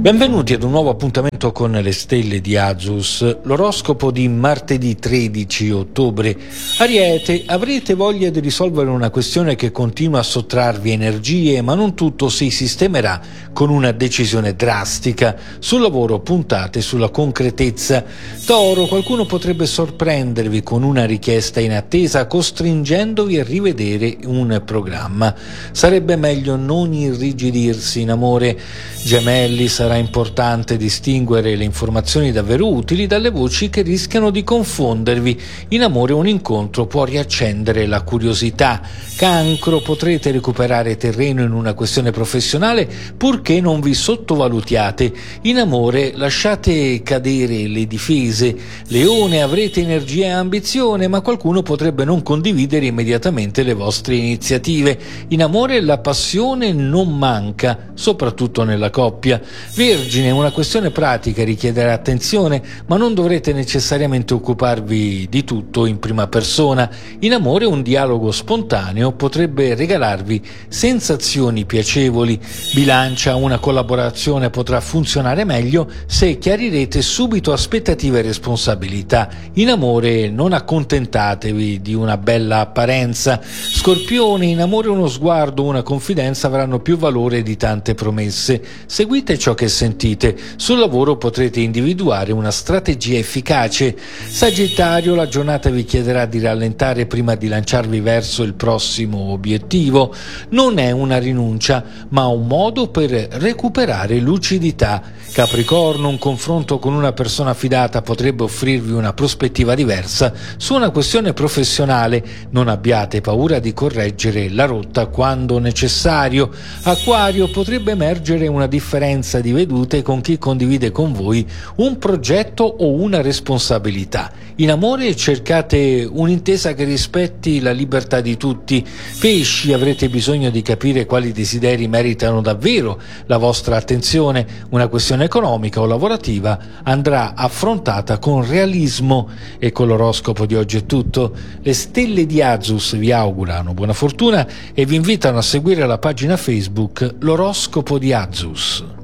Benvenuti ad un nuovo appuntamento con le stelle di Azus, l'oroscopo di martedì 13 ottobre. Ariete, avrete voglia di risolvere una questione che continua a sottrarvi energie, ma non tutto si sistemerà con una decisione drastica. Sul lavoro puntate sulla concretezza. Toro, qualcuno potrebbe sorprendervi con una richiesta in attesa, costringendovi a rivedere un programma. Sarebbe meglio non irrigidirsi in amore. Gemelli, sarà importante distinguere le informazioni davvero utili dalle voci che rischiano di confondervi. In amore un incontro può riaccendere la curiosità. Cancro, potrete recuperare terreno in una questione professionale purché non vi sottovalutiate. In amore lasciate cadere le difese. Leone, avrete energia e ambizione, ma qualcuno potrebbe non condividere immediatamente le vostre iniziative. In amore la passione non manca, soprattutto nella coppia. Vergine, una questione pratica richiederà attenzione, ma non dovrete necessariamente occuparvi di tutto in prima persona. In amore un dialogo spontaneo potrebbe regalarvi sensazioni piacevoli. Bilancia, una collaborazione potrà funzionare meglio se chiarirete subito aspettative e responsabilità. In amore non accontentatevi di una bella apparenza. Scorpione, in amore uno sguardo, una confidenza avranno più valore di tante promesse. Seguite ciò che sentite. Sul lavoro potrete individuare una strategia efficace. Sagittario, la giornata vi chiederà di rallentare prima di lanciarvi verso il prossimo obiettivo. Non è una rinuncia, ma un modo per recuperare lucidità. Capricorno, un confronto con una persona fidata potrebbe offrirvi una prospettiva diversa su una questione professionale. Non abbiate paura di correggere la rotta quando necessario. Acquario, potrebbe emergere una differenza di vedute con chi condivide con voi un progetto o una responsabilità. In amore cercate un'intesa che rispetti la libertà di tutti. Pesci, avrete bisogno di capire quali desideri meritano davvero la vostra attenzione. Una questione economica o lavorativa andrà affrontata con realismo. E con l'oroscopo di oggi è tutto. Le stelle di Azus vi augurano buona fortuna e vi invitano a seguire la pagina Facebook L'oroscopo di Azus.